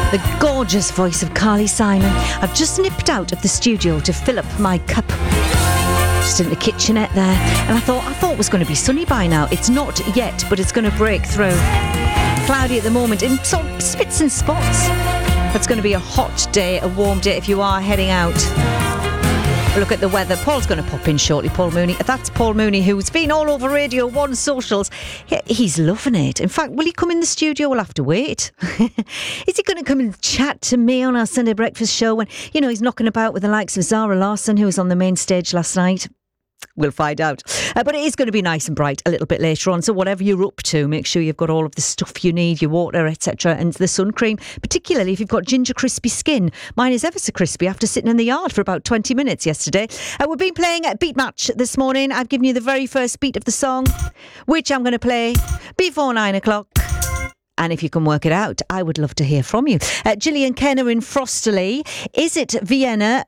The gorgeous voice of Carly Simon. I've just nipped out of the studio to fill up my cup. Just in the kitchenette there. And I thought it was going to be sunny by now. It's not yet, but it's going to break through. Cloudy at the moment in sort of spits and spots. It's going to be a hot day, a warm day if you are heading out. Look at the weather. Paul's going to pop in shortly, Paul Mooney. That's Paul Mooney, who's been all over Radio 1 socials. He's loving it. In fact, will he come in the studio? We'll have to wait. Is he going to come and chat to me on our Sunday breakfast show when, he's knocking about with the likes of Zara Larsson, who was on the main stage last night? We'll find out. But it is going to be nice and bright a little bit later on. So whatever you're up to, make sure you've got all of the stuff you need, your water, etc. and the sun cream, particularly if you've got ginger crispy skin. Mine is ever so crispy after sitting in the yard for about 20 minutes yesterday. We've been playing a beat match this morning. I've given you the very first beat of the song, which I'm going to play before 9 o'clock. And if you can work it out, I would love to hear from you. Gillian Kenner in Frosterley. Is it Vienna